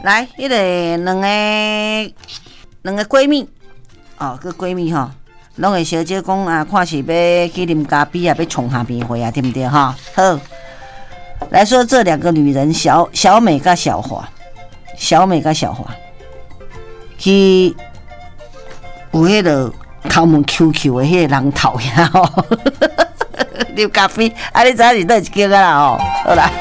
来，迄个两个闺蜜，哦，个闺蜜吼，拢会小姐讲啊，看是要去啉咖啡啊，要冲下面会啊，对不对哈？好，来说这两个女人，小美跟小华，去有迄个头毛 QQ 的迄个人头呀吼，啉咖啡，啊，你知影是倒一叫啦吼？好啦，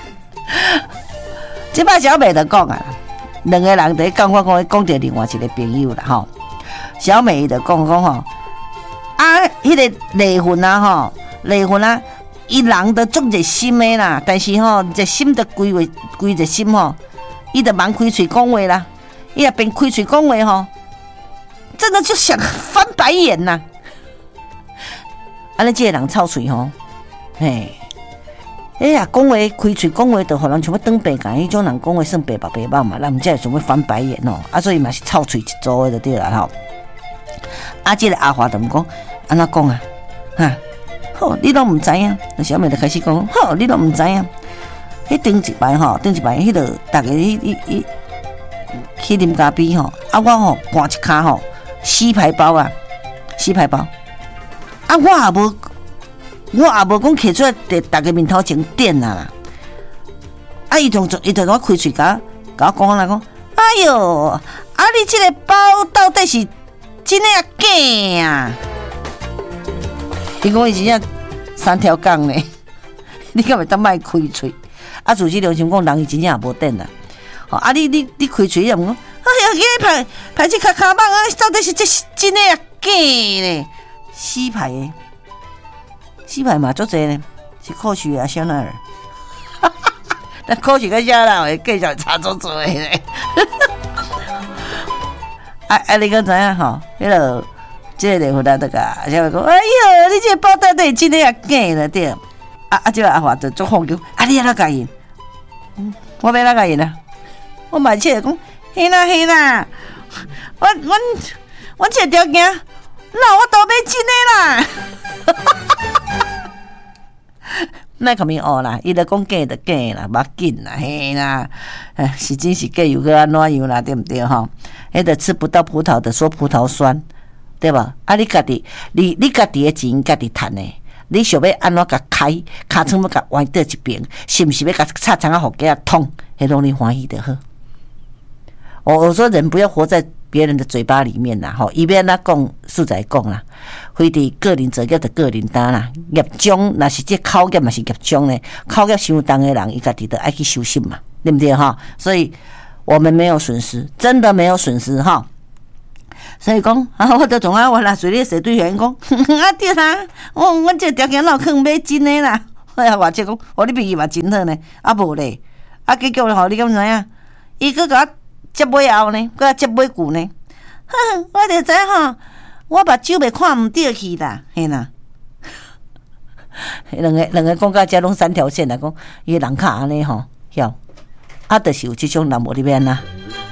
即摆小美就讲啊。两个人在讲，我讲到另外一个朋友啦吼。小美就讲吼，啊，迄个离婚啊，伊人都足热心的啦，但是吼热心的规热心吼，伊就忙开嘴讲话啦，伊若边开嘴讲话吼，真的就想翻白眼呐。安尼这个人臭嘴吼，嘿。哎呀，讲话开嘴讲话，就互人像要当白干，迄种人讲话算白目白目嘛，咱毋才会想要翻白眼哦。啊，所以嘛是臭嘴一组的就对啦吼。啊，这个阿华就唔讲，安怎讲啊？哈，好，你拢唔知影。小美就开始讲，好，你拢唔知影。迄顶一摆，迄个大家去啉咖啡吼，啊，我吼赶一卡吼死牌包啊，啊，我也无讲摕出来伫大家面头前点啊！啊，伊就我开嘴甲我讲啦，讲，哎哟，啊，你这个包到底是真诶啊假啊？伊讲伊真正3条杠呢，你敢会当卖开嘴？啊，自己良心讲，人伊真正也无点啦。哦，啊，你开嘴又唔讲，哎呀，排这卡棒啊，到底是这是真诶啊假呢？死牌诶！死牌嘛，足济呢，是科学啊，香奈儿。但科学跟香奈儿计较差足多呢。你讲知影吼？迄个这个回答这个，小美讲，哎呦，你这个包到底真的也假了对？这个阿华就足放叫，你要哪甲因？我要哪甲因啊？我买切讲，嘿啦，我这条件，那我都买真的啦。那可免学啦，伊就讲假就假啦，无要紧啦，嘿啦，是真是假又搁安怎样啦，对不对吼？迄个吃不到葡萄的说葡萄酸，对吧？啊，你家己，你家己的钱家己赚的，你想要安怎甲开尻川要甲歪倒一边，是不是要甲插肠啊互家痛？迄拢你欢喜就好。我说人不要活在别人的嘴巴里面啦，吼，伊要安怎讲，实在讲啦。非伫个人责业就个人担啦，业障若是这口业嘛是业障呢，口业伤重的人，伊家己就爱去修心嘛，对不对哈？所以我们没有损失，真的没有损失哈。所以讲我就从我啦，随你谁对人讲，对啦，我这条件老坑买真的啦。我这讲，你脾气嘛真好呢，无咧，结果咧，你敢知影？伊搁甲我接尾后呢，搁接尾句呢，我就知吼。我目睭袂看唔对去啦，嘿啦，两个讲到遮拢3条线啦，讲伊人卡安尼吼，晓，就是有即种人无哩免啦，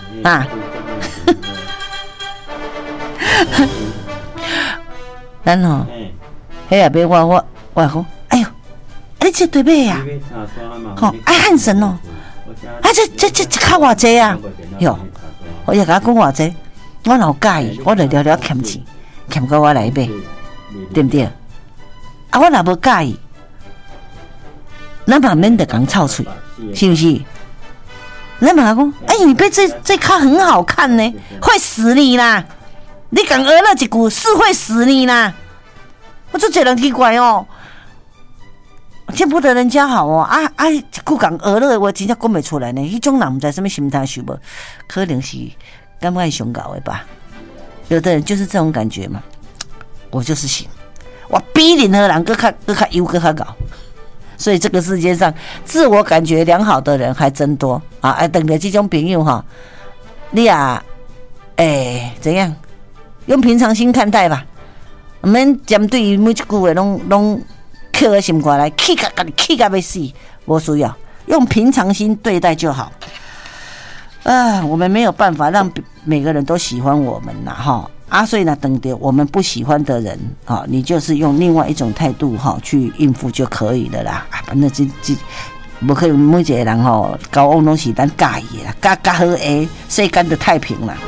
咱吼，迄下尾我讲，哎呦，你这对尾啊，吼，爱汉神哦，这卡偌济啊，哟，我也甲讲偌济，我老介意，我就了了欠钱。欠到我来买，对不对？我若无介意，咱嘛免得讲臭嘴，是不是？咱嘛讲，你被这卡很好看呢，会死你啦！你讲讹了一句，是会死你啦！我就觉得奇怪哦，见不得人家好哦，一句讲讹了，我真正讲不出来呢。迄种人不知道什么心态想无，可能是感觉上搞的吧。有的人就是这种感觉嘛，我就是行，我比任何人更较优更较高，所以这个世界上自我感觉良好的人还真多啊！等着这种朋友哈，你啊，怎样？用平常心看待吧，我们针对于每一句话拢刻在心肝来，气甲要死，无需要，用平常心对待就好。我们没有办法让每个人都喜欢我们啦，哈所以呢，等着我们不喜欢的人，你就是用另外一种态度去应付就可以了啦。反正无可能每一个人吼交往拢是咱介意的啦，加好诶，世间就太平啦。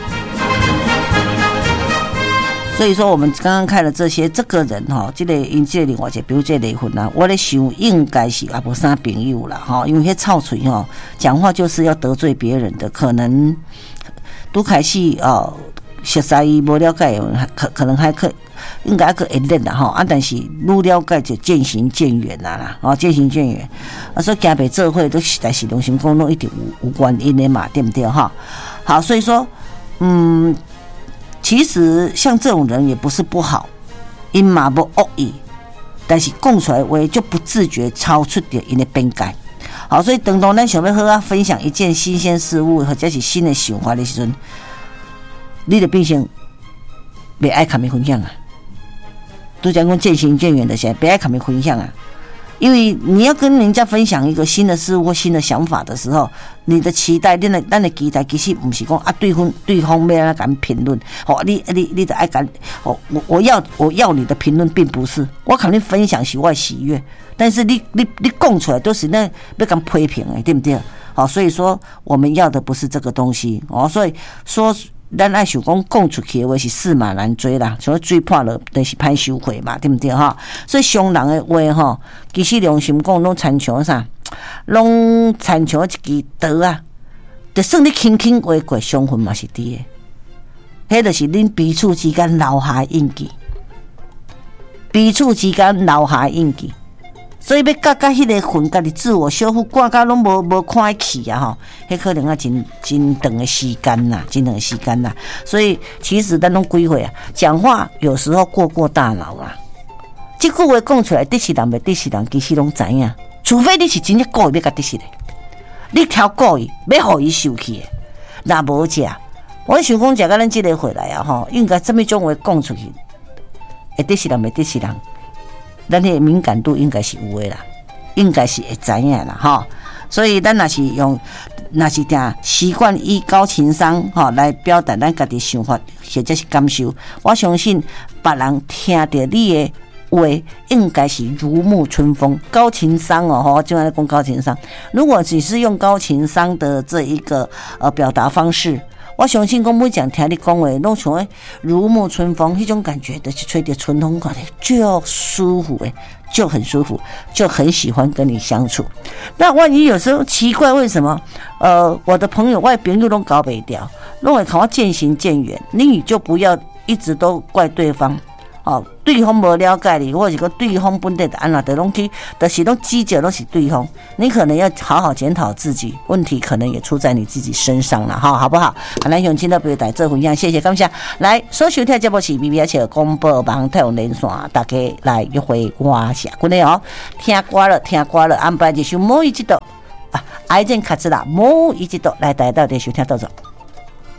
所以说，我们刚刚看了这些，这个人哈，这个因这个另外一个，比如这个离婚啦，我咧想应该是也无啥朋友啦，哈，因为迄臭嘴哈，讲话就是要得罪别人的，可能拄开始哦，熟悉无了解，可能还应该会练啦哈，但是愈了解就渐行渐远啦，哦，渐行渐远，所以行袂做伙都实在是拢心讲拢一定有原因的嘛，对不对哈？好，所以说，其实像这种人也不是不好，因嘛无恶意，但是讲出来话就不自觉超出掉因的边界。好，所以当咱想要和分享一件新鲜事物或者是新的想法的时阵，你的变成别爱跟伊分享啊，都讲渐行渐远的些，别爱跟伊分享啊。因为你要跟人家分享一个新的事物或新的想法的时候，你的期待，咱的期待其实不是讲啊，对方要来敢评论，哦，你的爱敢，哦，我要你的评论，并不是我肯定分享是我的喜悦，但是你讲出来都是那要敢批评的，对不对？好，所以说我们要的不是这个东西哦，所以说。咱爱想讲出去的话是驷马难追啦，所以追破了就是歹收回嘛，对不对哈？所以伤人的话哈，其实良心讲拢参像啥，拢参像一支刀啊，就算你轻轻划过，伤痕嘛是伫的，迄就是恁彼此之间留下印记，彼此之间留下印记。所以要甲迄个魂，家己自我修复，挂到拢无看起啊吼，迄可能要真长的时间呐，真长的时间呐。所以其实咱拢几岁啊，讲话有时候过大脑啦。这句话讲出来，得是人袂得是人，其实拢知影。除非你是真正故意要甲得是的，你挑故意要互伊受气的，那无食。我想讲，食到咱这个回来啊吼，应该这么种话讲出去，会得是人袂得是人。咱的敏感度应该是有的啦，应该是会知影啦哈。所以咱若是定习惯以高情商哈来表达咱家己想法或者是感受，我相信别人听到你的话，应该是如沐春风。高情商哦，我今晚在讲高情商。如果只是用高情商的这一个表达方式。我相信讲每讲听你讲话，拢像如沐春风，迄种感觉就是吹着春风过来，就舒服诶，就很舒服，就很喜欢跟你相处。那万一有时候奇怪，为什么我的朋友、我的朋友都搞不掉，拢会看我渐行渐远，你就不要一直都怪对方。哦，对方无了解你，或者是讲对方本地的安那的拢去，就是拢指责都是对方，你可能要好好检讨自己，问题可能也出在你自己身上了哈，好不好？来，用今天朋友来做分享，谢谢感谢。来，所收听节目是 BBS 广播网太阳连线，大家来约会我下过来哦，听歌了，安排一首某一季度啊，癌症卡兹啦，某一季度来带到的收听到走。